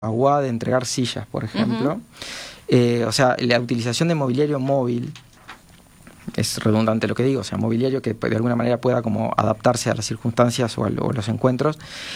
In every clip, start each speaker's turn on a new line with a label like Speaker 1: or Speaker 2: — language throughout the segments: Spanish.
Speaker 1: UAD de entregar sillas, por ejemplo. O sea, la utilización de mobiliario móvil, es redundante lo que digo, o sea, mobiliario que de alguna manera pueda como adaptarse a las circunstancias o los encuentros,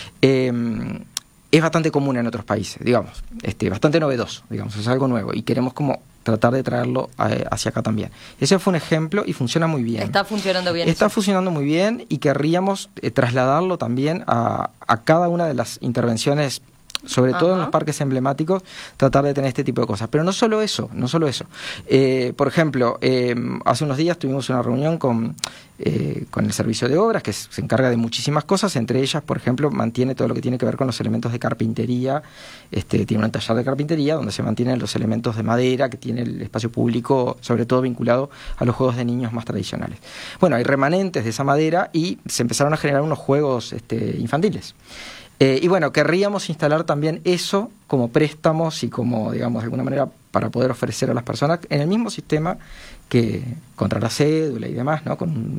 Speaker 1: es bastante común en otros países, digamos, bastante novedoso, digamos, es algo nuevo y queremos como tratar de traerlo hacia acá también. Ese fue un ejemplo y funciona muy bien.
Speaker 2: Está funcionando bien.
Speaker 1: Está funcionando muy bien y querríamos trasladarlo también a cada una de las intervenciones, sobre todo en los parques emblemáticos, tratar de tener este tipo de cosas. Pero no solo eso, no solo eso. Por ejemplo, hace unos días tuvimos una reunión con el servicio de obras, que se encarga de muchísimas cosas, entre ellas, por ejemplo, mantiene todo lo que tiene que ver con los elementos de carpintería. Tiene un taller de carpintería donde se mantienen los elementos de madera que tiene el espacio público, sobre todo vinculado a los juegos de niños más tradicionales. Bueno, hay remanentes de esa madera y se empezaron a generar unos juegos infantiles. Y bueno, querríamos instalar también eso como préstamos y como, digamos, de alguna manera para poder ofrecer a las personas en el mismo sistema que contra la cédula y demás, ¿no?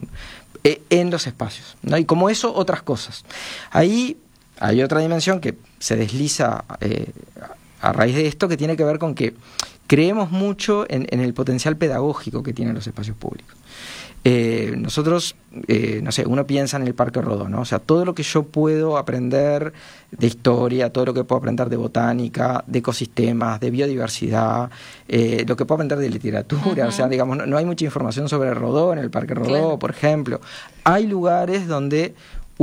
Speaker 1: En los espacios, ¿no? Y como eso, otras cosas. Ahí hay otra dimensión que se desliza a raíz de esto, que tiene que ver con que creemos mucho en el potencial pedagógico que tienen los espacios públicos. Nosotros, no sé, uno piensa en el Parque Rodó, ¿no? O sea, todo lo que yo puedo aprender de historia, todo lo que puedo aprender de botánica, de ecosistemas, de biodiversidad, lo que puedo aprender de literatura, o sea, digamos, no hay mucha información sobre Rodó en el Parque Rodó, por ejemplo. Hay lugares donde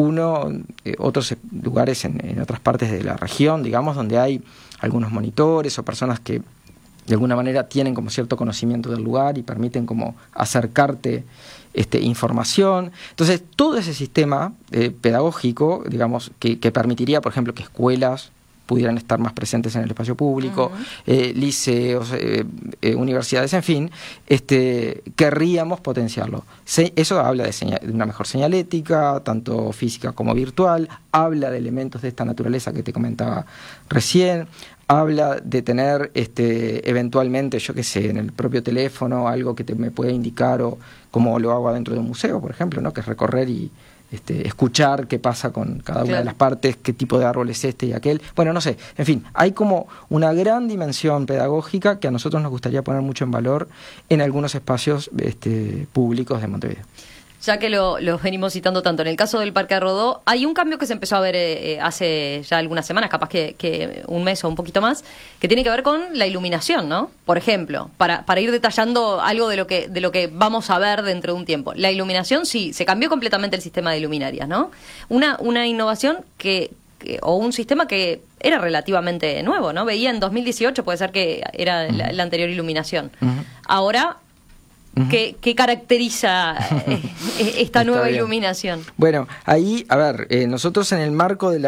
Speaker 1: otros lugares en otras partes de la región, digamos, donde hay algunos monitores o personas que de alguna manera tienen como cierto conocimiento del lugar y permiten como acercarte información. Entonces, todo ese sistema pedagógico, digamos, que permitiría, por ejemplo, que escuelas pudieran estar más presentes en el espacio público, liceos, universidades, en fin, querríamos potenciarlo. Eso habla de una mejor señalética, tanto física como virtual, habla de elementos de esta naturaleza que te comentaba recién, habla de tener eventualmente, yo qué sé, en el propio teléfono algo que me pueda indicar, o como lo hago adentro de un museo, por ejemplo, ¿no? Que es recorrer y escuchar qué pasa con cada una de las partes, qué tipo de árbol es y aquel. Bueno, no sé, en fin, hay como una gran dimensión pedagógica que a nosotros nos gustaría poner mucho en valor en algunos espacios públicos de Montevideo.
Speaker 2: Ya que los venimos citando tanto, en el caso del Parque Rodó, hay un cambio que se empezó a ver hace ya algunas semanas, capaz que un mes o un poquito más, que tiene que ver con la iluminación, ¿no? Por ejemplo, para ir detallando algo de lo que vamos a ver dentro de un tiempo. La iluminación, sí, se cambió completamente el sistema de luminarias, ¿no? Una innovación o un sistema que era relativamente nuevo, ¿no? Veía en 2018, puede ser que era la anterior iluminación. Ahora, ¿qué caracteriza esta nueva iluminación?
Speaker 1: Bueno, ahí, a ver, nosotros en el marco de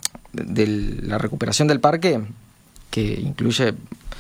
Speaker 1: la recuperación del parque, que incluye,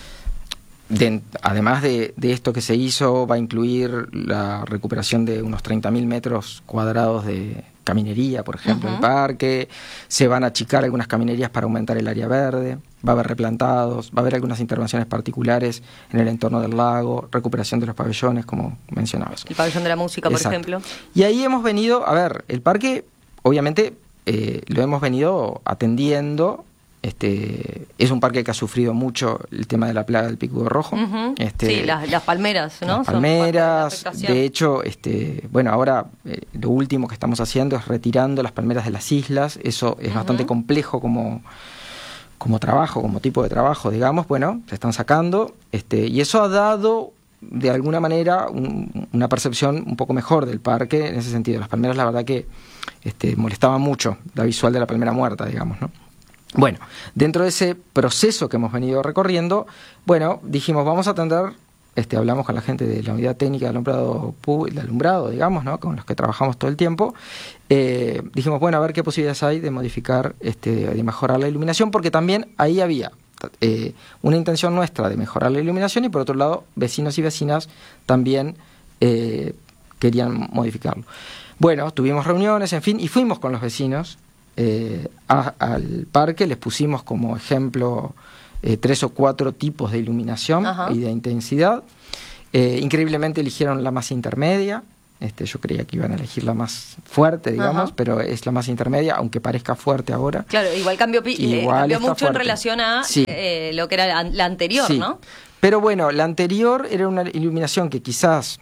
Speaker 1: además de esto que se hizo, va a incluir la recuperación de unos 30.000 metros cuadrados de caminería, por ejemplo, en el parque. Se van a achicar algunas caminerías para aumentar el área verde, va a haber replantados, va a haber algunas intervenciones particulares en el entorno del lago, recuperación de los pabellones, como mencionabas.
Speaker 2: El pabellón de la música, por ejemplo.
Speaker 1: Y ahí hemos venido, a ver, el parque, obviamente, lo hemos venido atendiendo. Es un parque que ha sufrido mucho el tema de la plaga del picudo rojo.
Speaker 2: Sí, las palmeras, ¿no?
Speaker 1: Las palmeras, de hecho, bueno, ahora lo último que estamos haciendo es retirando las palmeras de las islas. Eso es bastante complejo como trabajo, como tipo de trabajo, digamos. Bueno, se están sacando, y eso ha dado de alguna manera una percepción un poco mejor del parque en ese sentido. Las palmeras, la verdad que molestaban mucho la visual de la palmera muerta, digamos, ¿no? Bueno, dentro de ese proceso que hemos venido recorriendo, bueno, dijimos, vamos a atender, hablamos con la gente de la unidad técnica de alumbrado, digamos, ¿no? Con los que trabajamos todo el tiempo. Dijimos, bueno, a ver qué posibilidades hay de modificar, de mejorar la iluminación, porque también ahí había una intención nuestra de mejorar la iluminación y por otro lado, vecinos y vecinas también querían modificarlo. Bueno, tuvimos reuniones, en fin, y fuimos con los vecinos al parque, les pusimos como ejemplo 3 o 4 tipos de iluminación y de intensidad. Increíblemente eligieron la más intermedia, Yo creía que iban a elegir la más fuerte, digamos, pero es la más intermedia, aunque parezca fuerte ahora.
Speaker 2: Claro, igual cambió mucho fuerte en relación a lo que era la anterior,
Speaker 1: sí.
Speaker 2: ¿no?
Speaker 1: Pero bueno, la anterior era una iluminación que quizás,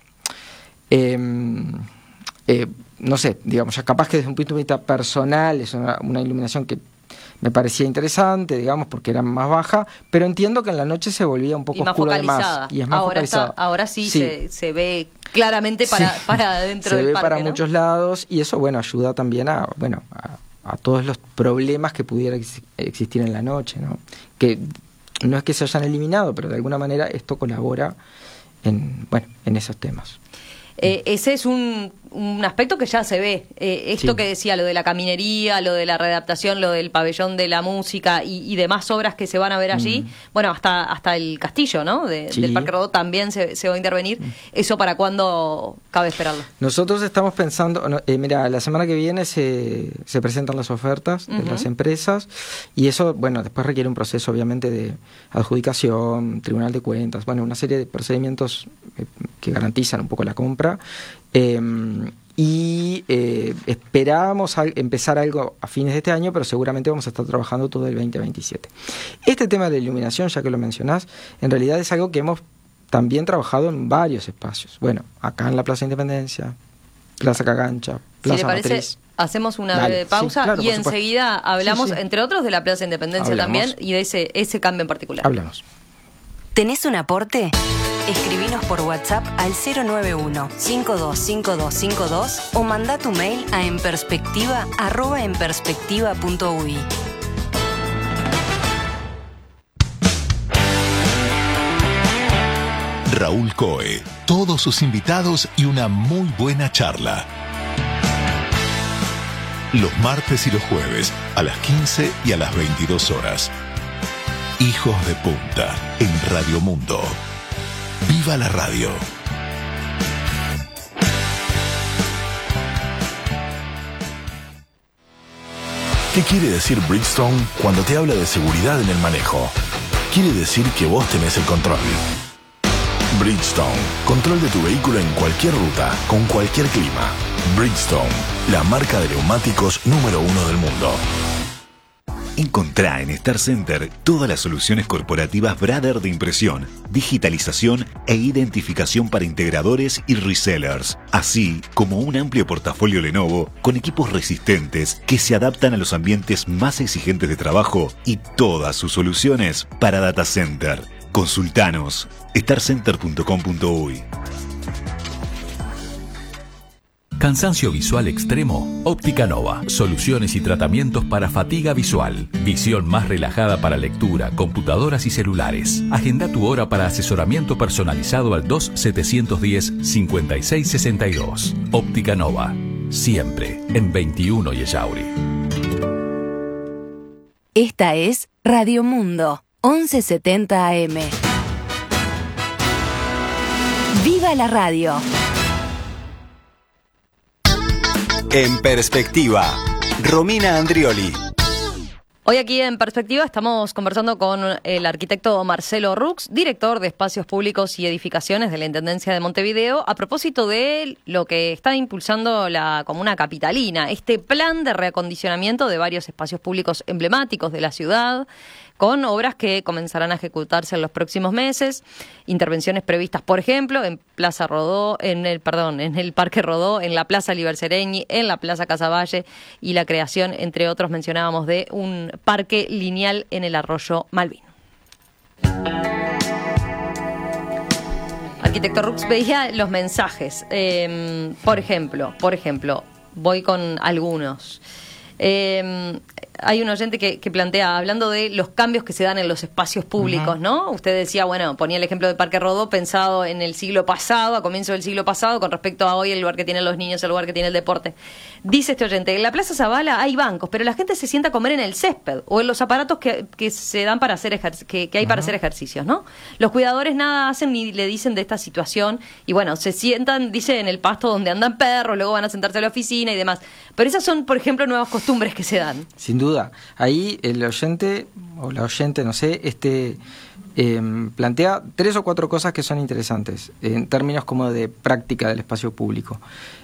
Speaker 1: no sé, digamos, ya capaz que desde un punto de vista personal es una iluminación que me parecía interesante, digamos, porque era más baja, pero entiendo que en la noche se volvía un poco oscuro de más. Y es más focalizada.
Speaker 2: Ahora sí. Se ve claramente para dentro del parque,
Speaker 1: se ve para
Speaker 2: ¿no?
Speaker 1: muchos lados, y eso, bueno, ayuda también a todos los problemas que pudiera existir en la noche, ¿no? Que no es que se hayan eliminado, pero de alguna manera esto colabora en esos temas.
Speaker 2: Ese es un aspecto que ya se ve. Esto que decía, lo de la caminería, lo de la readaptación, lo del pabellón de la música y demás obras que se van a ver allí. Bueno, hasta el castillo, ¿no? Del Parque Rodó también se va a intervenir. ¿Eso para cuándo cabe esperarlo?
Speaker 1: Nosotros estamos pensando, mira, la semana que viene se presentan las ofertas de las empresas, y eso, bueno, después requiere un proceso obviamente de adjudicación, Tribunal de Cuentas, bueno, una serie de procedimientos que garantizan un poco la compra. Esperábamos empezar algo a fines de este año, pero seguramente vamos a estar trabajando todo el 2027. Este tema de la iluminación, ya que lo mencionás, en realidad es algo que hemos también trabajado en varios espacios. Bueno, acá en la Plaza Independencia, Plaza Cagancha, Plaza
Speaker 2: si le parece,
Speaker 1: Matriz.
Speaker 2: Hacemos una breve pausa,
Speaker 1: claro,
Speaker 2: y enseguida hablamos, entre otros, de la Plaza Independencia también, y de ese cambio en particular.
Speaker 1: Hablamos.
Speaker 3: ¿Tenés un aporte? Escribinos por WhatsApp al 091-525252 o mandá tu mail a enperspectiva@enperspectiva.uy.
Speaker 4: Raúl Coe, todos sus invitados y una muy buena charla. Los martes y los jueves a las 15 y a las 22 horas. Hijos de Punta en Radio Mundo. ¡Viva la radio! ¿Qué quiere decir Bridgestone cuando te habla de seguridad en el manejo? Quiere decir que vos tenés el control. Bridgestone, control de tu vehículo en cualquier ruta, con cualquier clima. Bridgestone, la marca de neumáticos número 1 del mundo.
Speaker 5: Encontrá en Star Center todas las soluciones corporativas Brother de impresión, digitalización e identificación para integradores y resellers, así como un amplio portafolio Lenovo con equipos resistentes que se adaptan a los ambientes más exigentes de trabajo y todas sus soluciones para data center. Consultanos starcenter.com.uy.
Speaker 6: Cansancio visual extremo, Óptica Nova. Soluciones y tratamientos para fatiga visual. Visión más relajada para lectura, computadoras y celulares. Agenda tu hora para asesoramiento personalizado al 2710-5662. Óptica Nova. Siempre en 21 y Ellauri.
Speaker 3: Esta es Radio Mundo, 1170 AM. ¡Viva la radio!
Speaker 7: En Perspectiva, Romina Andrioli.
Speaker 2: Hoy aquí en Perspectiva estamos conversando con el arquitecto Marcelo Rux, director de Espacios Públicos y Edificaciones de la Intendencia de Montevideo, a propósito de lo que está impulsando la Comuna Capitalina, este plan de reacondicionamiento de varios espacios públicos emblemáticos de la ciudad, con obras que comenzarán a ejecutarse en los próximos meses, intervenciones previstas, por ejemplo, en Plaza Rodó, en el Parque Rodó, en la Plaza Libercereñi, en la Plaza Casaballe, y la creación, entre otros, mencionábamos, de un parque lineal en el arroyo Malvin. Arquitecto Rux, veía los mensajes. Por ejemplo, voy con algunos. Hay un oyente que plantea, hablando de los cambios que se dan en los espacios públicos, ¿no? Usted decía, bueno, ponía el ejemplo del Parque Rodó pensado en el siglo pasado, a comienzo del siglo pasado, con respecto a hoy, el lugar que tienen los niños, el lugar que tiene el deporte. Dice este oyente, en la Plaza Zabala hay bancos, pero la gente se sienta a comer en el césped o en los aparatos que se dan para hacer que hay para hacer ejercicios, ¿no? Los cuidadores nada hacen ni le dicen de esta situación, y bueno, se sientan, dice, en el pasto donde andan perros, luego van a sentarse a la oficina y demás. Pero esas son, por ejemplo, nuevas costumbres que se dan.
Speaker 1: Sin duda duda. Ahí el oyente, o la oyente, no sé, plantea 3 o 4 cosas que son interesantes en términos como de práctica del espacio público.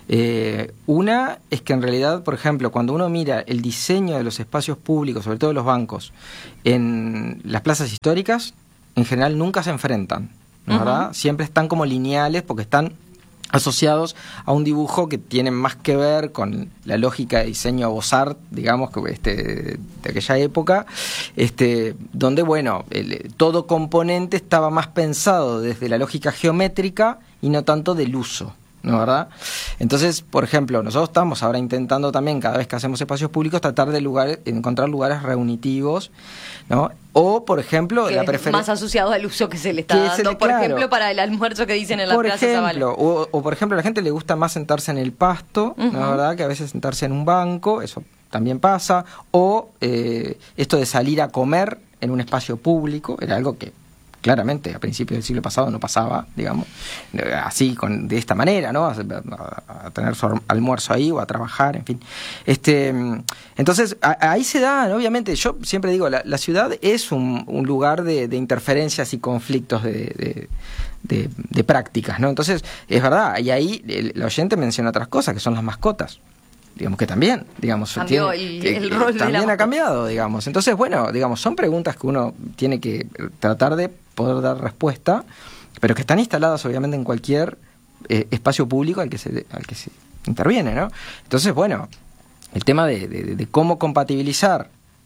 Speaker 1: Una es que en realidad, por ejemplo, cuando uno mira el diseño de los espacios públicos, sobre todo los bancos, en las plazas históricas, en general nunca se enfrentan, ¿no? ¿Verdad? Siempre están como lineales porque están asociados a un dibujo que tiene más que ver con la lógica de diseño Beaux-Arts, digamos, de aquella época, donde, bueno, todo componente estaba más pensado desde la lógica geométrica y no tanto del uso, ¿no, verdad? Entonces, por ejemplo, nosotros estamos ahora intentando también, cada vez que hacemos espacios públicos, tratar de encontrar lugares reunitivos, ¿no? O, por ejemplo,
Speaker 2: que
Speaker 1: la
Speaker 2: preferencia más asociado al uso que se le está dando, por ejemplo, para el almuerzo que dicen en la Plaza Zavala.
Speaker 1: O, por ejemplo, a la gente le gusta más sentarse en el pasto, ¿no, verdad? Que a veces sentarse en un banco, eso también pasa. O esto de salir a comer en un espacio público, era algo que claramente a principios del siglo pasado no pasaba, digamos, así de esta manera, ¿no? A tener su almuerzo ahí o a trabajar, en fin. Entonces, ahí se dan, obviamente, yo siempre digo, la ciudad es un lugar de interferencias y conflictos de prácticas, ¿no? Entonces, es verdad, y ahí el oyente menciona otras cosas, que son las mascotas. Digamos que también, digamos,
Speaker 2: cambió el rol
Speaker 1: también
Speaker 2: de
Speaker 1: ha cambiado, digamos. Entonces, bueno, digamos, son preguntas que uno tiene que tratar de poder dar respuesta, pero que están instaladas obviamente en cualquier espacio público al que se interviene, ¿no? Entonces, bueno, el tema de cómo compatibilizar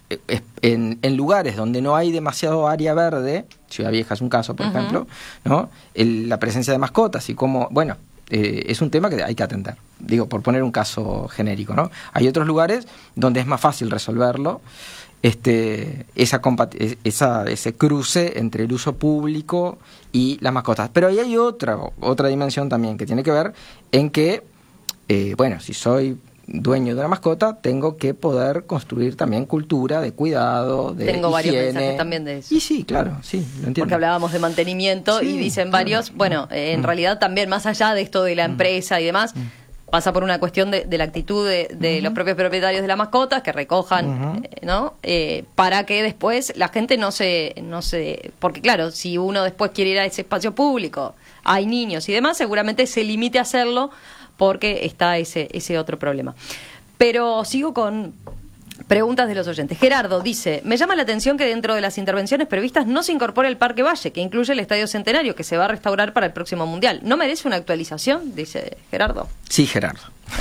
Speaker 1: en lugares donde no hay demasiado área verde, Ciudad Vieja es un caso, por ejemplo, ¿no? La presencia de mascotas y cómo, bueno, es un tema que hay que atender. Digo, por poner un caso genérico, ¿no? Hay otros lugares donde es más fácil resolverlo, ese cruce entre el uso público y las mascotas. Pero ahí hay otra dimensión también que tiene que ver en que, bueno, si soy dueño de una mascota, tengo que poder construir también cultura de cuidado, de
Speaker 2: Tengo varios
Speaker 1: higiene.
Speaker 2: mensajes también de eso.
Speaker 1: Y sí, claro, sí, lo entiendo.
Speaker 2: Porque hablábamos de mantenimiento y dicen varios, bueno, en realidad también más allá de esto de la empresa y demás, pasa por una cuestión de la actitud de los propios propietarios de las mascotas que recojan, ¿no? Para que después la gente no se... Porque claro, si uno después quiere ir a ese espacio público, hay niños y demás, seguramente se limite a hacerlo porque está ese otro problema. Pero sigo con preguntas de los oyentes. Gerardo dice, me llama la atención que dentro de las intervenciones previstas no se incorpore el Parque Valle, que incluye el Estadio Centenario, que se va a restaurar para el próximo Mundial. ¿No merece una actualización? Dice Gerardo.
Speaker 1: Sí, Gerardo.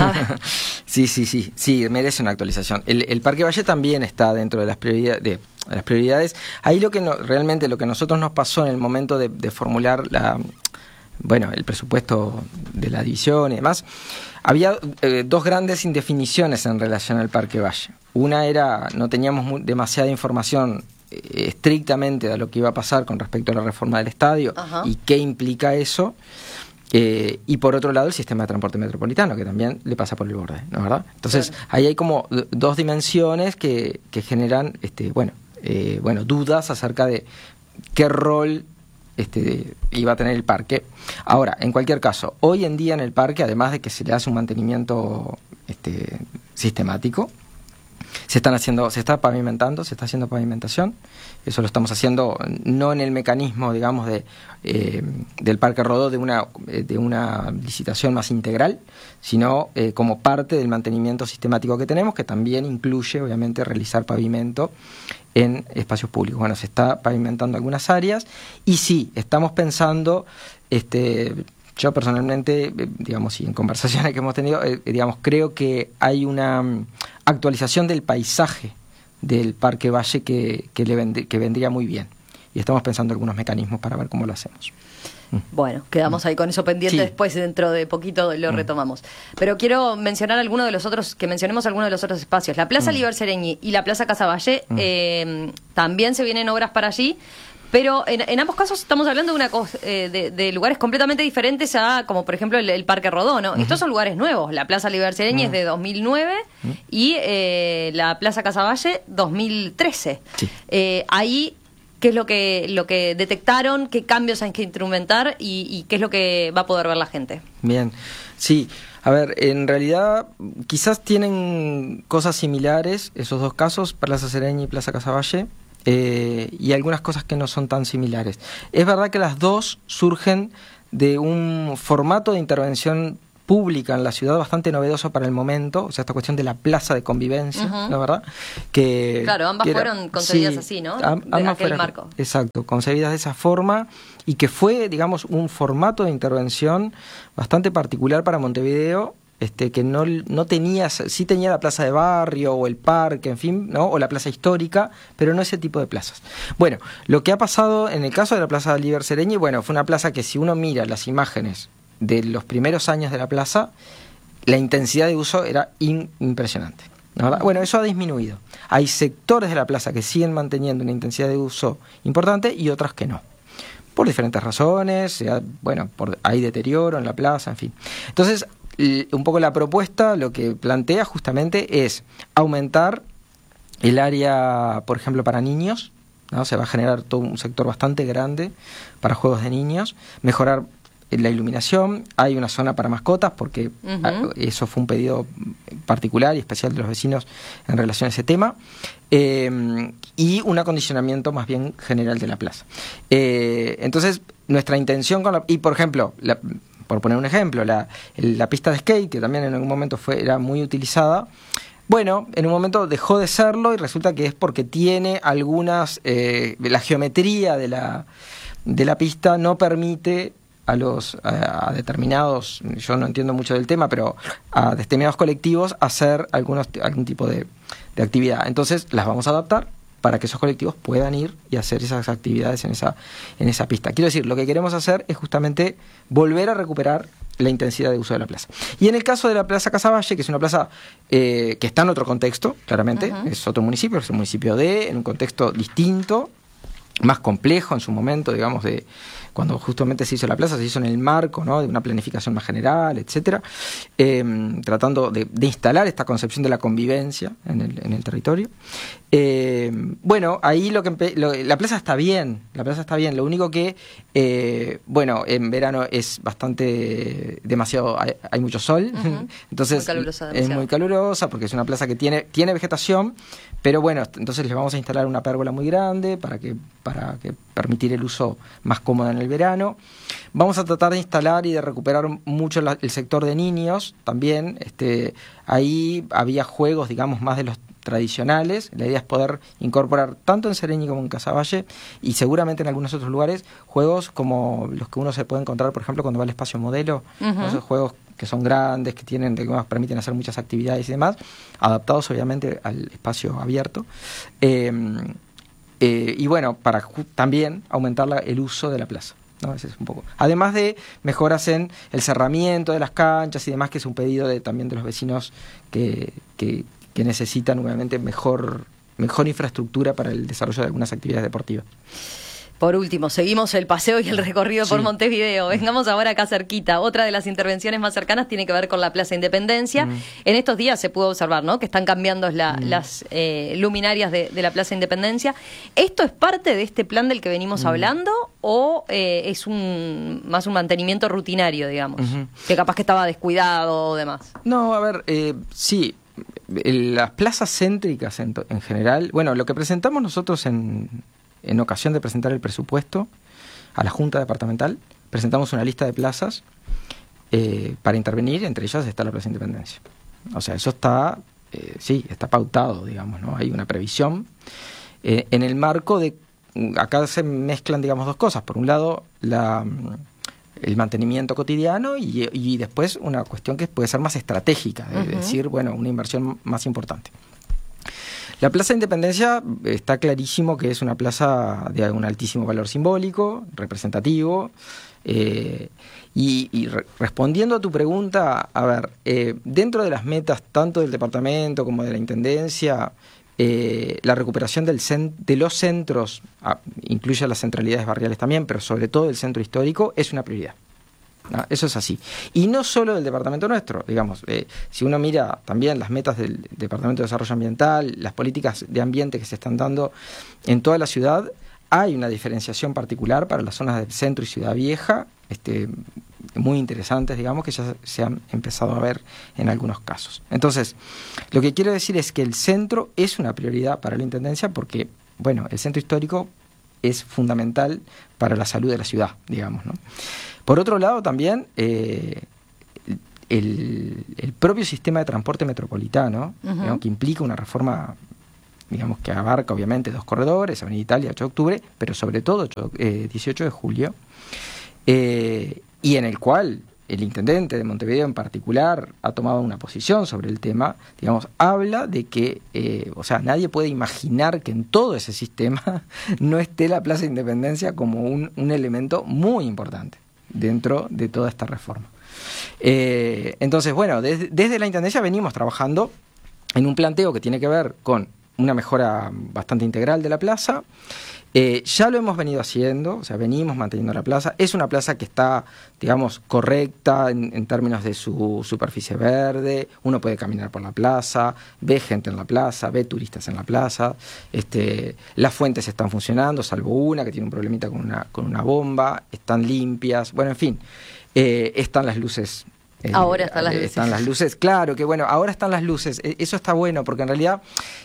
Speaker 1: Sí, merece una actualización. El Parque Valle también está dentro de las prioridades. Ahí realmente lo que nosotros nos pasó en el momento de formular el presupuesto de la división y demás, había 2 grandes indefiniciones en relación al Parque Valle. Una era, no teníamos demasiada información estrictamente de lo que iba a pasar con respecto a la reforma del estadio y qué implica eso, y por otro lado el sistema de transporte metropolitano, que también le pasa por el borde, ¿no, verdad? Entonces, ahí hay como 2 dimensiones que generan dudas acerca de qué rol iba a tener el parque. Ahora, en cualquier caso, hoy en día en el parque, además de que se le hace un mantenimiento sistemático, se está haciendo pavimentación. Eso lo estamos haciendo no en el mecanismo, digamos, del Parque Rodó de una licitación más integral, sino como parte del mantenimiento sistemático que tenemos, que también incluye, obviamente, realizar pavimento en espacios públicos. Bueno, se está pavimentando algunas áreas y sí, estamos pensando, yo personalmente, digamos, y en conversaciones que hemos tenido, creo que hay una actualización del paisaje del Parque Valle que vendría muy bien. Y estamos pensando algunos mecanismos para ver cómo lo hacemos.
Speaker 2: Bueno, quedamos ahí con eso pendiente, después dentro de poquito lo retomamos. Pero quiero mencionar mencionemos algunos de los otros espacios. La Plaza Liber Seregni y la Plaza Casaballe, también se vienen obras para allí, pero en ambos casos estamos hablando de lugares completamente diferentes a, como por ejemplo el Parque Rodó, ¿no? Estos son lugares nuevos. La Plaza Liber Seregni es de 2009 y la Plaza Casaballe 2013. Sí. Ahí, ¿qué es lo que detectaron? ¿Qué cambios hay que instrumentar? ¿Y qué es lo que va a poder ver la gente?
Speaker 1: Bien, sí. A ver, en realidad quizás tienen cosas similares esos dos casos, Plaza Sereña y Plaza Casaballe, y algunas cosas que no son tan similares. Es verdad que las dos surgen de un formato de intervención pública en la ciudad bastante novedoso para el momento, o sea, esta cuestión de la plaza de convivencia, ¿no, verdad? Que,
Speaker 2: claro, ambas fueron concebidas
Speaker 1: sí,
Speaker 2: así, ¿no?
Speaker 1: Ambas fueron, marco. Exacto, concebidas de esa forma y que fue, digamos, un formato de intervención bastante particular para Montevideo, que no tenía, sí tenía la plaza de barrio o el parque, en fin, ¿no? O la plaza histórica, pero no ese tipo de plazas. Bueno, lo que ha pasado en el caso de la Plaza Liber Sereñi, bueno, fue una plaza que si uno mira las imágenes de los primeros años de la plaza, la intensidad de uso era impresionante, ¿no? Bueno, eso ha disminuido. Hay sectores de la plaza que siguen manteniendo una intensidad de uso importante y otras que no, por diferentes razones, bueno, hay deterioro en la plaza, en fin. Entonces, un poco la propuesta lo que plantea justamente es aumentar el área, por ejemplo, para niños, ¿no? Se va a generar todo un sector bastante grande para juegos de niños, mejorar la iluminación, hay una zona para mascotas porque eso fue un pedido particular y especial de los vecinos en relación a ese tema, y un acondicionamiento más bien general de la plaza. Entonces, nuestra intención y por ejemplo, por poner un ejemplo, la pista de skate, que también en algún momento era muy utilizada, bueno, en un momento dejó de serlo y resulta que es porque tiene algunas, la geometría de la pista no permite a determinados, yo no entiendo mucho del tema, pero a determinados colectivos hacer algún tipo de actividad. Entonces las vamos a adaptar para que esos colectivos puedan ir y hacer esas actividades en esa pista. Quiero decir, lo que queremos hacer es justamente volver a recuperar la intensidad de uso de la plaza. Y en el caso de la Plaza Casaballe, que es una plaza que está en otro contexto, claramente, es otro municipio, es un municipio en un contexto distinto, más complejo en su momento, digamos, cuando justamente se hizo la plaza, se hizo en el marco, ¿no?, de una planificación más general, etcétera, tratando de instalar esta concepción de la convivencia en el territorio. Bueno, ahí la plaza está bien, lo único que, bueno, en verano es demasiado, hay mucho sol, entonces es muy calurosa porque es una plaza que tiene vegetación, pero bueno, entonces les vamos a instalar una pérgola muy grande para que permitir el uso más cómodo en el verano. Vamos a tratar de instalar y de recuperar mucho el sector de niños también. Ahí había juegos, digamos, más de los tradicionales. La idea es poder incorporar tanto en Sereñi como en Casaballe y seguramente en algunos otros lugares juegos como los que uno se puede encontrar, por ejemplo, cuando va al espacio modelo, esos juegos que son grandes, que permiten hacer muchas actividades y demás, adaptados obviamente al espacio abierto. Y bueno, para también aumentar el uso de la plaza, ¿no? Ese es un poco. Además de mejoras en el cerramiento de las canchas y demás, que es un pedido también de los vecinos que necesitan obviamente mejor infraestructura para el desarrollo de algunas actividades deportivas.
Speaker 2: Por último, seguimos el paseo y el recorrido por Montevideo. Vengamos ahora acá cerquita. Otra de las intervenciones más cercanas tiene que ver con la Plaza Independencia. En estos días se pudo observar, ¿no?, que están cambiando las luminarias de la Plaza Independencia. ¿Esto es parte de este plan del que venimos hablando o es más un mantenimiento rutinario, digamos? Que capaz que estaba descuidado o demás.
Speaker 1: No, a ver, sí. Las plazas céntricas en general, bueno, lo que presentamos nosotros en ocasión de presentar el presupuesto a la Junta Departamental, presentamos una lista de plazas para intervenir, entre ellas está la Plaza Independencia. O sea, eso está pautado, digamos, ¿no? Hay una previsión en el marco de, acá se mezclan, digamos, dos cosas. Por un lado, el mantenimiento cotidiano y después una cuestión que puede ser más estratégica, de decir, bueno, una inversión más importante. La Plaza Independencia está clarísimo que es una plaza de un altísimo valor simbólico, representativo, y respondiendo a tu pregunta, a ver, dentro de las metas tanto del departamento como de la intendencia, la recuperación de los centros, incluye las centralidades barriales también, pero sobre todo el centro histórico, es una prioridad. No, eso es así. Y no solo del departamento nuestro, digamos, si uno mira también las metas del Departamento de Desarrollo Ambiental, las políticas de ambiente que se están dando en toda la ciudad, hay una diferenciación particular para las zonas del centro y Ciudad Vieja, muy interesantes, digamos, que ya se han empezado a ver en algunos casos. Entonces, lo que quiero decir es que el centro es una prioridad para la Intendencia porque, bueno, el centro histórico es fundamental para la salud de la ciudad, digamos, ¿no? Por otro lado, también el propio sistema de transporte metropolitano, digamos, que implica una reforma, digamos, que abarca obviamente 2 corredores, Avenida Italia, 8 de octubre, pero sobre todo 18 de julio, y en el cual el intendente de Montevideo en particular ha tomado una posición sobre el tema, digamos, habla de que, o sea, nadie puede imaginar que en todo ese sistema no esté la Plaza de Independencia como un elemento muy importante dentro de toda esta reforma. Entonces, bueno, desde la Intendencia venimos trabajando en un planteo que tiene que ver con una mejora bastante integral de la plaza. Ya lo hemos venido haciendo, o sea, venimos manteniendo la plaza. Es una plaza que está, digamos, correcta en términos de su superficie verde. Uno puede caminar por la plaza, ve gente en la plaza, ve turistas en la plaza. Las fuentes están funcionando, salvo una que tiene un problemita con una bomba. Están limpias, bueno, en fin. Están las luces.
Speaker 2: Ahora están las luces.
Speaker 1: Están las luces, claro, que bueno, ahora están las luces. Eso está bueno, porque en realidad...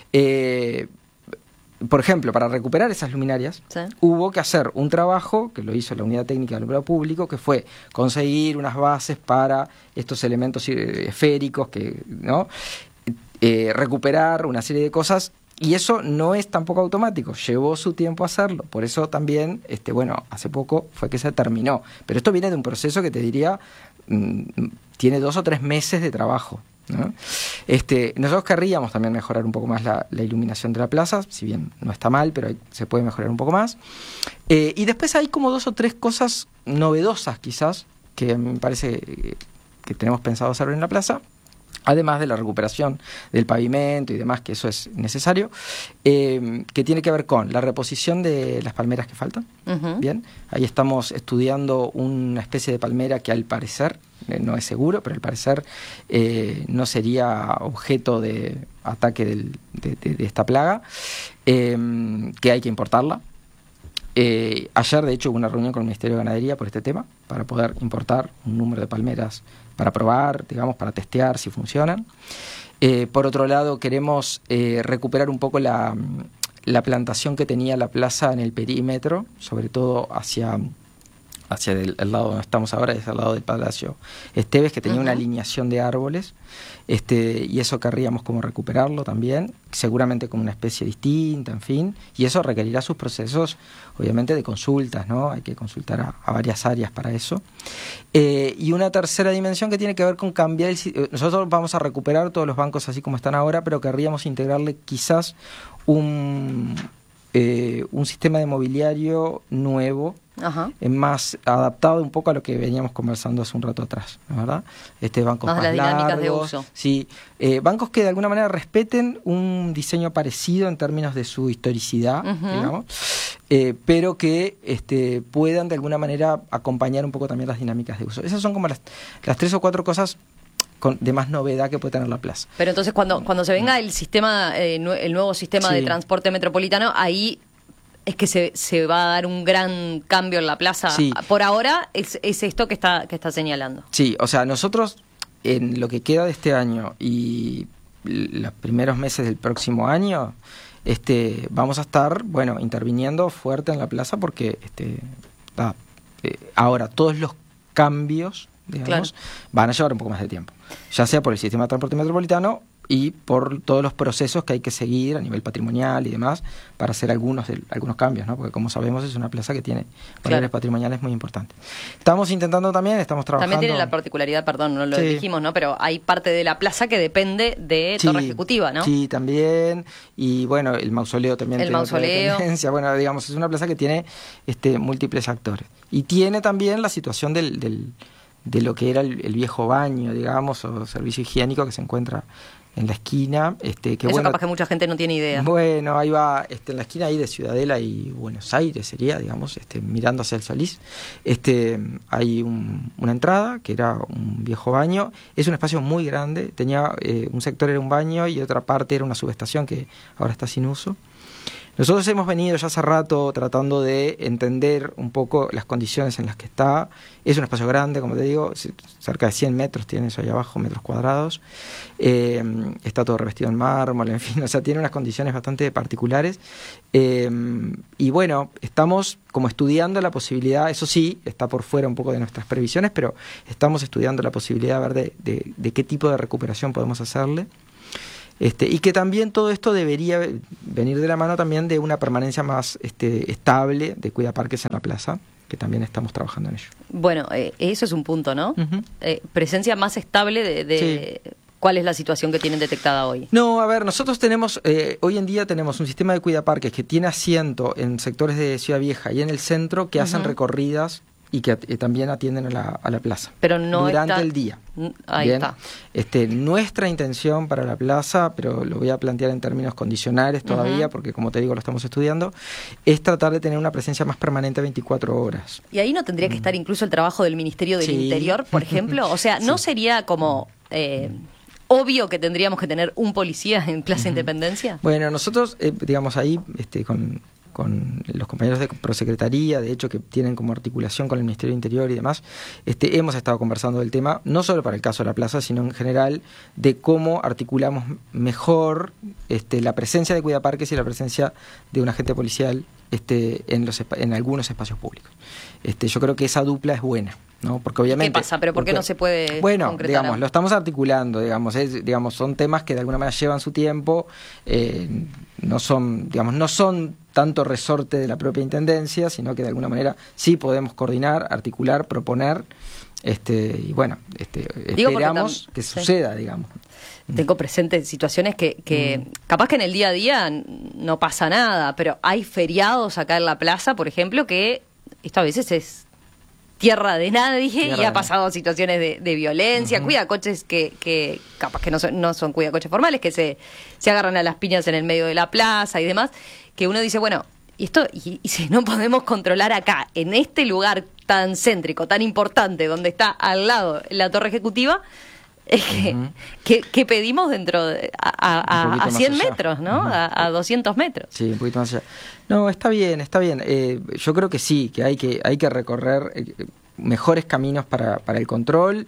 Speaker 1: por ejemplo, para recuperar esas luminarias, ¿sí? Hubo que hacer un trabajo, que lo hizo la Unidad Técnica de Alumbrado Público, que fue conseguir unas bases para estos elementos esféricos, ¿no? Recuperar una serie de cosas, y eso no es tampoco automático, llevó su tiempo hacerlo, por eso también, bueno, hace poco fue que se terminó, pero esto viene de un proceso que te diría, tiene 2 o 3 meses de trabajo, ¿no? Nosotros querríamos también mejorar un poco más la iluminación de la plaza, si bien no está mal, pero se puede mejorar un poco más. Y después hay como 2 o 3 cosas novedosas quizás, que me parece que tenemos pensado hacer en la plaza, además de la recuperación del pavimento y demás, que eso es necesario, que tiene que ver con la reposición de las palmeras que faltan. Bien, ahí estamos estudiando una especie de palmera que al parecer, no es seguro, pero al parecer no sería objeto de ataque de esta plaga, que hay que importarla. Ayer, de hecho, hubo una reunión con el Ministerio de Ganadería por este tema, para poder importar un número de palmeras para probar, digamos, para testear si funcionan. Por otro lado, queremos recuperar un poco la plantación que tenía la plaza en el perímetro, sobre todo hacia el lado donde estamos ahora, es al lado del Palacio Esteves, que tenía una alineación de árboles, y eso querríamos como recuperarlo también, seguramente como una especie distinta, en fin, y eso requerirá sus procesos, obviamente, de consultas, ¿no? Hay que consultar a varias áreas para eso. Y una tercera dimensión que tiene que ver con cambiar nosotros vamos a recuperar todos los bancos así como están ahora, pero querríamos integrarle quizás un sistema de mobiliario nuevo, más adaptado un poco a lo que veníamos conversando hace un rato atrás, ¿no? ¿Verdad? Bancos más
Speaker 2: las dinámicas
Speaker 1: largos,
Speaker 2: de uso.
Speaker 1: Sí, bancos que de alguna manera respeten un diseño parecido en términos de su historicidad, digamos, pero que puedan de alguna manera acompañar un poco también las dinámicas de uso. Esas son como las 3 o 4 cosas de más novedad que puede tener la plaza.
Speaker 2: Pero entonces cuando se venga el sistema, el nuevo sistema de transporte metropolitano, ahí es que se va a dar un gran cambio en la plaza. Sí. Por ahora es esto que está señalando.
Speaker 1: Sí, o sea, nosotros en lo que queda de este año y los primeros meses del próximo año, vamos a estar, bueno, interviniendo fuerte en la plaza porque ahora todos los cambios, digamos, van a llevar un poco más de tiempo, ya sea por el sistema de transporte metropolitano y por todos los procesos que hay que seguir a nivel patrimonial y demás para hacer algunos cambios, ¿no? Porque como sabemos es una plaza que tiene valores patrimoniales muy importantes. Estamos trabajando.
Speaker 2: También tiene la particularidad, perdón, no lo dijimos, ¿no? Pero hay parte de la plaza que depende de Torre Ejecutiva, ¿no? Sí,
Speaker 1: también. Y bueno, el mausoleo también.
Speaker 2: El mausoleo.
Speaker 1: Bueno, digamos, es una plaza que tiene múltiples actores. Y tiene también la situación de lo que era el viejo baño, digamos, o servicio higiénico que se encuentra en la esquina.
Speaker 2: Eso capaz que mucha gente no tiene idea.
Speaker 1: Bueno, ahí va, en la esquina ahí de Ciudadela y Buenos Aires sería, digamos, mirando hacia el Solís. Hay una entrada, que era un viejo baño. Es un espacio muy grande, tenía un sector era un baño y otra parte era una subestación que ahora está sin uso. Nosotros hemos venido ya hace rato tratando de entender un poco las condiciones en las que está. Es un espacio grande, como te digo, cerca de 100 metros tiene eso ahí abajo, metros cuadrados. Está todo revestido en mármol, en fin, o sea, tiene unas condiciones bastante particulares. Y bueno, estamos como estudiando la posibilidad, eso sí, está por fuera un poco de nuestras previsiones, pero estamos estudiando la posibilidad de ver de qué tipo de recuperación podemos hacerle. Y que también todo esto debería venir de la mano también de una permanencia más estable de cuidaparques en la plaza, que también estamos trabajando en ello.
Speaker 2: Bueno, eso es un punto, ¿no?
Speaker 1: Uh-huh.
Speaker 2: Presencia más estable de sí. ¿Cuál es la situación que tienen detectada hoy?
Speaker 1: No, a ver, nosotros tenemos, hoy en día tenemos un sistema de cuidaparques que tiene asiento en sectores de Ciudad Vieja y en el centro que hacen recorridas y que también atienden a la plaza.
Speaker 2: Pero no
Speaker 1: durante
Speaker 2: está...
Speaker 1: el día.
Speaker 2: Ahí
Speaker 1: Bien.
Speaker 2: Está.
Speaker 1: Nuestra intención para la plaza, pero lo voy a plantear en términos condicionales todavía, porque como te digo, lo estamos estudiando, es tratar de tener una presencia más permanente 24 horas.
Speaker 2: ¿Y ahí no tendría que estar incluso el trabajo del Ministerio del Interior, por ejemplo? O sea, ¿no sería como... obvio que tendríamos que tener un policía en Plaza Independencia?
Speaker 1: Bueno, nosotros, digamos, ahí con los compañeros de Prosecretaría, de hecho, que tienen como articulación con el Ministerio del Interior y demás, hemos estado conversando del tema, no solo para el caso de la plaza, sino en general, de cómo articulamos mejor la presencia de cuidaparques y la presencia de un agente policial en algunos espacios públicos. Yo creo que esa dupla es buena, ¿no? Porque obviamente...
Speaker 2: ¿Qué pasa? ¿Pero por qué no se puede
Speaker 1: bueno,
Speaker 2: concretar?
Speaker 1: digamos, lo estamos articulando, digamos, son temas que de alguna manera llevan su tiempo, no son tanto resorte de la propia Intendencia, sino que de alguna manera sí podemos coordinar, articular, proponer, y bueno, esperamos que suceda, digamos.
Speaker 2: Tengo presentes situaciones que capaz que en el día a día no pasa nada, pero hay feriados acá en la plaza, por ejemplo, que esto a veces es tierra de nadie y ha pasado situaciones de violencia, cuidacoches que capaz que no son cuidacoches formales, que se agarran a las piñas en el medio de la plaza y demás, que uno dice, bueno, y si no podemos controlar acá, en este lugar tan céntrico, tan importante, donde está al lado la torre ejecutiva, es que pedimos dentro a 100 metros, ¿no? A 200 metros. Sí,
Speaker 1: un poquito más allá. No, está bien. Yo creo que sí, que hay que recorrer mejores caminos para el control.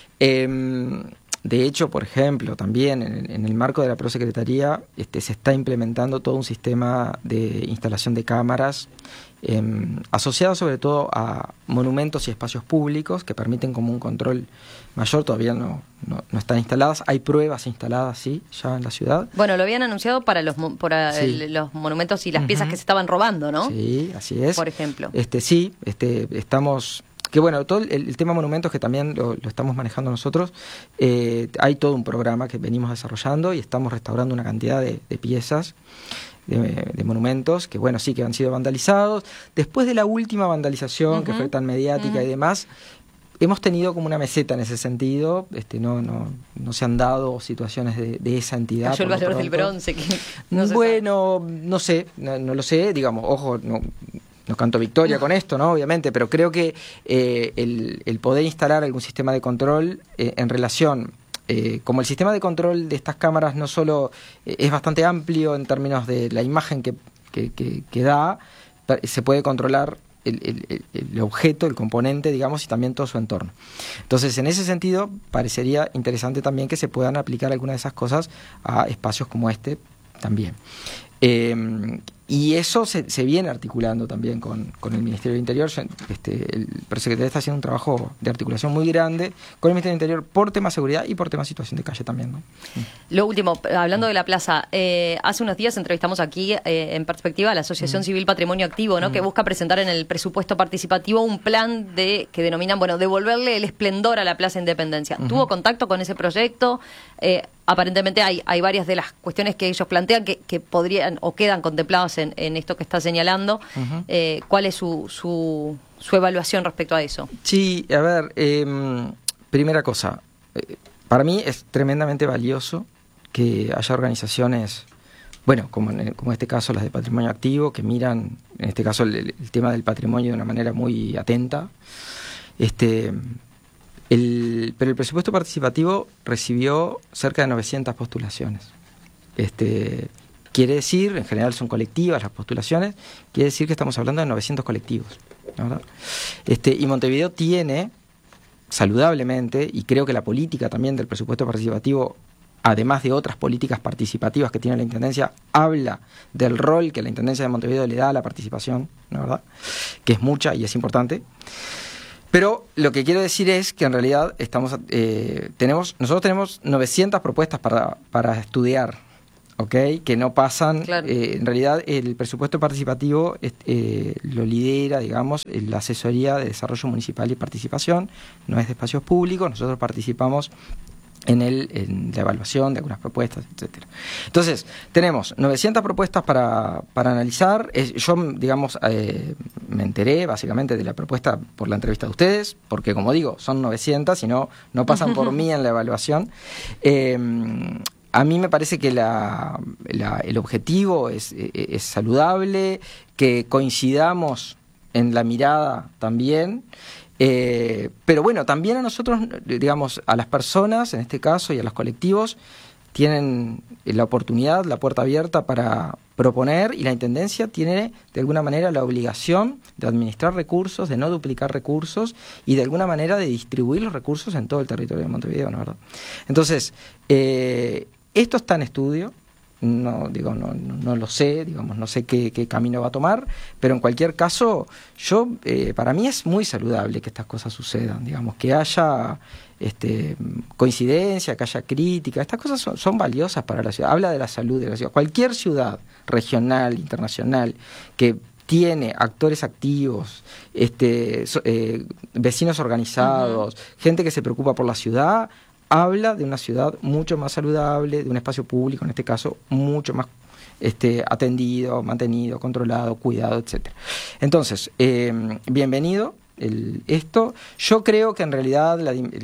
Speaker 1: De hecho, por ejemplo, también en el marco de la Prosecretaría se está implementando todo un sistema de instalación de cámaras asociado sobre todo a monumentos y espacios públicos que permiten como un control mayor. Todavía no están instaladas. Hay pruebas instaladas, sí, ya en la ciudad.
Speaker 2: Bueno, lo habían anunciado para los monumentos y las piezas que se estaban robando, ¿no?
Speaker 1: Sí, así es.
Speaker 2: Por ejemplo.
Speaker 1: Estamos... Que bueno, todo el tema monumentos que también lo estamos manejando nosotros, hay todo un programa que venimos desarrollando y estamos restaurando una cantidad de piezas de monumentos que bueno, sí que han sido vandalizados. Después de la última vandalización que fue tan mediática y demás, hemos tenido como una meseta en ese sentido. No se han dado situaciones de esa entidad.
Speaker 2: Cayó el valor del bronce.
Speaker 1: No sé, no lo sé, digamos, ojo, no canto victoria con esto, ¿no? Obviamente, pero creo que el poder instalar algún sistema de control en relación, como el sistema de control de estas cámaras no solo es bastante amplio en términos de la imagen que da, se puede controlar el objeto, el componente, digamos, y también todo su entorno. Entonces, en ese sentido, parecería interesante también que se puedan aplicar algunas de esas cosas a espacios como este también. Y eso se viene articulando también con el Ministerio del Interior. El Prosecretaría está haciendo un trabajo de articulación muy grande con el Ministerio del Interior por tema seguridad y por tema situación de calle también, ¿no?
Speaker 2: Lo último, hablando de la plaza, hace unos días entrevistamos aquí en Perspectiva a la Asociación Civil Patrimonio Activo, ¿no? Que busca presentar en el presupuesto participativo un plan que denominan, devolverle el esplendor a la Plaza Independencia. ¿Tuvo contacto con ese proyecto? Aparentemente hay varias de las cuestiones que ellos plantean que podrían o quedan contempladas en esto que está señalando. ¿Cuál es su evaluación respecto a eso? Sí,
Speaker 1: a ver, primera cosa, para mí es tremendamente valioso que haya organizaciones, bueno, como en este caso las de patrimonio activo, que miran, en este caso, el tema del patrimonio de una manera muy atenta. Pero el presupuesto participativo recibió cerca de 900 postulaciones. quiere decir, en general son colectivas las postulaciones, quiere decir que estamos hablando de 900 colectivos, ¿verdad? Y Montevideo tiene, saludablemente, y creo que la política también del presupuesto participativo, además de otras políticas participativas que tiene la Intendencia, habla del rol que la Intendencia de Montevideo le da a la participación, ¿no, verdad? Que es mucha y es importante. Pero lo que quiero decir es que en realidad nosotros tenemos 900 propuestas para estudiar, ¿ok? Que no pasan,
Speaker 2: claro.
Speaker 1: En realidad el presupuesto participativo lo lidera, digamos, la Asesoría de Desarrollo Municipal y Participación, no es de espacios públicos, nosotros participamos en la evaluación de algunas propuestas, etcétera. Entonces, tenemos 900 propuestas para analizar. Yo, digamos, me enteré básicamente de la propuesta por la entrevista de ustedes, porque, como digo, son 900 y no pasan por mí en la evaluación. A mí me parece que el objetivo es saludable, que coincidamos en la mirada también. Pero bueno, también a nosotros, digamos, a las personas, en este caso, y a los colectivos, tienen la oportunidad, la puerta abierta para proponer, y la Intendencia tiene, de alguna manera, la obligación de administrar recursos, de no duplicar recursos, y de alguna manera de distribuir los recursos en todo el territorio de Montevideo, ¿no es verdad? Entonces, esto está en estudio. No lo sé, digamos, no sé qué camino va a tomar, pero en cualquier caso, para mí es muy saludable que estas cosas sucedan, digamos, que haya coincidencia, que haya crítica. Estas cosas son valiosas para la ciudad. Habla de la salud de la ciudad. Cualquier ciudad regional, internacional, que tiene actores activos, vecinos organizados, gente que se preocupa por la ciudad, habla de una ciudad mucho más saludable, de un espacio público, en este caso, mucho más atendido, mantenido, controlado, cuidado, etcétera. Entonces, bienvenido esto. Yo creo que en realidad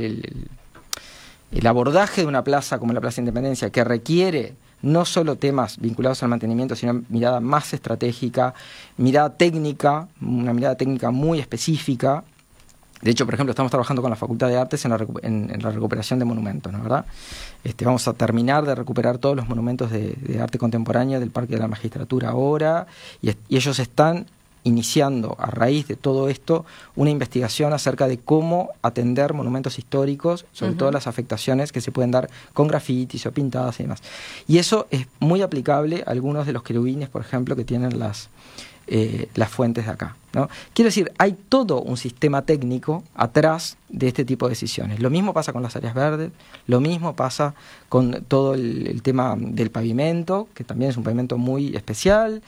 Speaker 1: el abordaje de una plaza como la Plaza Independencia, que requiere no solo temas vinculados al mantenimiento, sino mirada más estratégica, mirada técnica, una mirada técnica muy específica. De hecho, por ejemplo, estamos trabajando con la Facultad de Artes en la recuperación de monumentos, ¿no es verdad? Vamos a terminar de recuperar todos los monumentos de arte contemporáneo del Parque de la Magistratura ahora, y ellos están iniciando, a raíz de todo esto, una investigación acerca de cómo atender monumentos históricos, sobre todo las afectaciones que se pueden dar con grafitis o pintadas y demás. Y eso es muy aplicable a algunos de los querubines, por ejemplo, que tienen las fuentes de acá, ¿no? Quiero decir, hay todo un sistema técnico atrás de este tipo de decisiones. Lo mismo pasa con las áreas verdes, lo mismo pasa con todo el tema del pavimento, que también es un pavimento muy especial,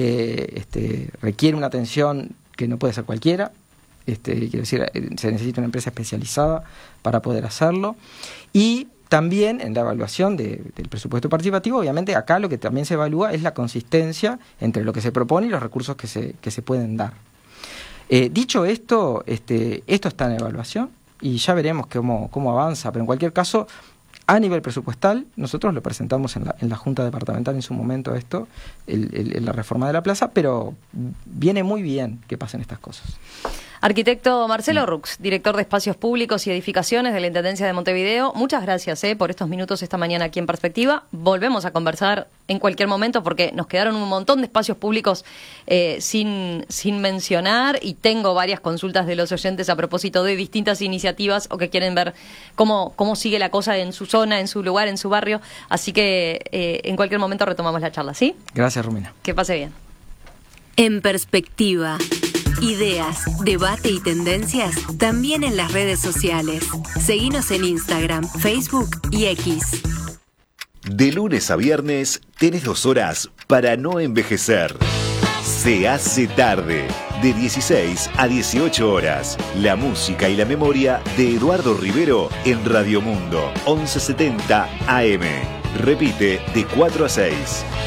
Speaker 1: que requiere una atención que no puede ser cualquiera. Quiero decir, se necesita una empresa especializada para poder hacerlo. Y también en la evaluación del presupuesto participativo, obviamente acá lo que también se evalúa es la consistencia entre lo que se propone y los recursos que se pueden dar. Dicho esto, esto está en evaluación y ya veremos cómo avanza, pero en cualquier caso, a nivel presupuestal, nosotros lo presentamos en la Junta Departamental en su momento la reforma de la plaza, pero viene muy bien que pasen estas cosas.
Speaker 2: Arquitecto Marcelo Rux, director de Espacios Públicos y Edificaciones de la Intendencia de Montevideo, muchas gracias por estos minutos esta mañana aquí en Perspectiva. Volvemos a conversar en cualquier momento porque nos quedaron un montón de espacios públicos sin mencionar, y tengo varias consultas de los oyentes a propósito de distintas iniciativas o que quieren ver cómo sigue la cosa en su zona, en su lugar, en su barrio. Así que en cualquier momento retomamos la charla, ¿sí?
Speaker 1: Gracias, Romina.
Speaker 2: Que pase bien.
Speaker 3: En Perspectiva. Ideas, debate y tendencias también en las redes sociales. Seguinos en Instagram, Facebook y X.
Speaker 5: De lunes a viernes tenés 2 horas para no envejecer. Se hace tarde, de 16 a 18 horas. La música y la memoria de Eduardo Rivero en Radio Mundo, 1170 AM. Repite de 4 a 6.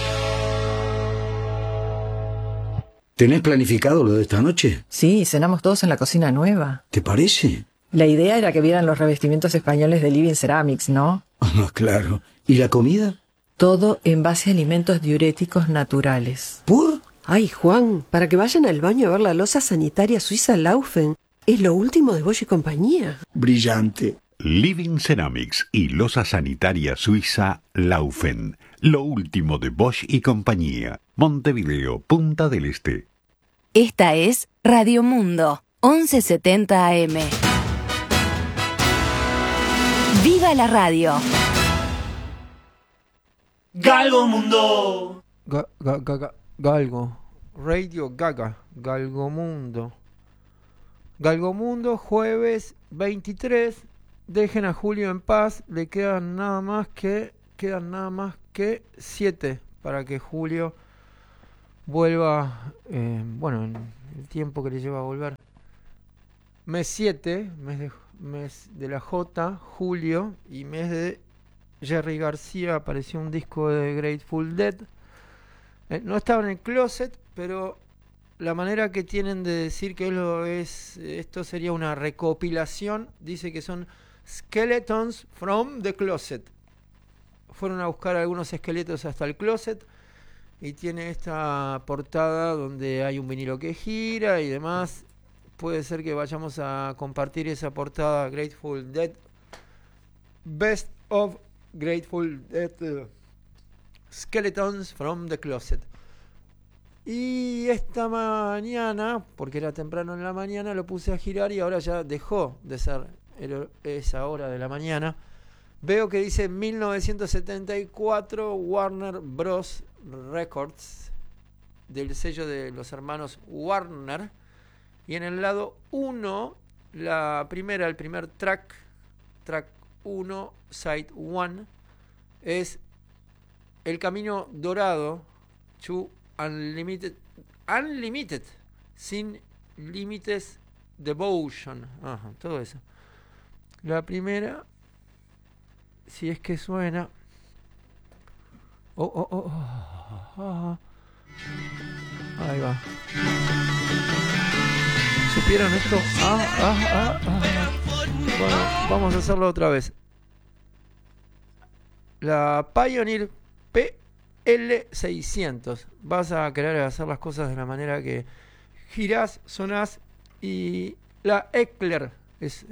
Speaker 8: ¿Tenés planificado lo de esta noche?
Speaker 9: Sí, cenamos todos en la cocina nueva.
Speaker 8: ¿Te parece?
Speaker 9: La idea era que vieran los revestimientos españoles de Living Ceramics, ¿no?
Speaker 8: Claro. ¿Y la comida?
Speaker 9: Todo en base a alimentos diuréticos naturales.
Speaker 8: ¿Por?
Speaker 10: Ay, Juan, para que vayan al baño a ver la loza sanitaria suiza Laufen. Es lo último de Bosch y compañía.
Speaker 8: Brillante.
Speaker 11: Living Ceramics y losa sanitaria suiza Laufen. Lo último de Bosch y compañía. Montevideo, Punta del Este.
Speaker 3: Esta es Radio Mundo, 1170 AM. ¡Viva la radio!
Speaker 12: Galgo Mundo.
Speaker 13: Galgo. Radio Gaga. Galgo Mundo. Galgo Mundo, jueves 23. Dejen a Julio en paz. Le quedan nada más que 7 para que Julio vuelva, en el tiempo que le lleva a volver. Mes 7, mes de la J, Julio, y mes de Jerry García. Apareció un disco de Grateful Dead. No estaba en el closet, pero la manera que tienen de decir que esto sería una recopilación, dice que son Skeletons from the Closet. Fueron a buscar algunos esqueletos hasta el closet y tiene esta portada donde hay un vinilo que gira y demás. Puede ser que vayamos a compartir esa portada. Grateful Dead, Best of Grateful Dead, Skeletons from the Closet. Y esta mañana, porque era temprano en la mañana, lo puse a girar y ahora ya dejó de ser esa hora de la mañana. Veo que dice 1974 Warner Bros. Records, del sello de los hermanos Warner. Y en el lado 1, el primer track 1, Side 1, es El Camino Dorado to Unlimited, Sin Límites Devotion. Ajá, todo eso. La primera, si es que suena. Ahí va. ¿Supieron esto? Bueno, vamos a hacerlo otra vez. La Pioneer PL600. Vas a querer hacer las cosas de la manera que girás, sonás. Y la Eckler es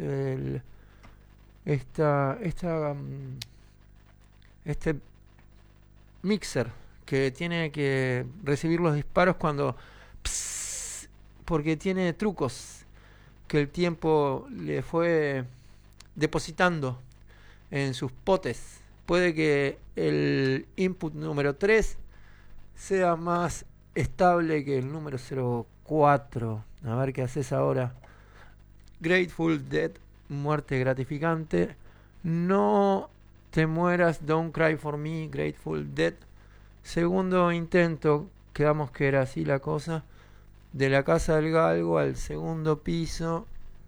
Speaker 13: este mixer que tiene que recibir los disparos cuando porque tiene trucos que el tiempo le fue depositando en sus potes. Puede que el input número 3 sea más estable que el número 04. A ver qué haces ahora. Grateful Dead, muerte gratificante. No te mueras, Don't Cry For Me, Grateful Dead. Segundo intento, quedamos que era así la cosa. De la Casa del Galgo al segundo piso.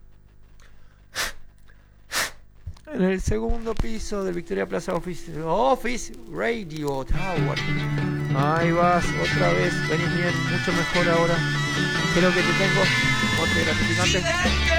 Speaker 13: En el segundo piso del Victoria Plaza Office Radio Tower. Ahí vas, otra vez. Venís bien, mucho mejor ahora. Creo que te tengo. Muerte gratificante.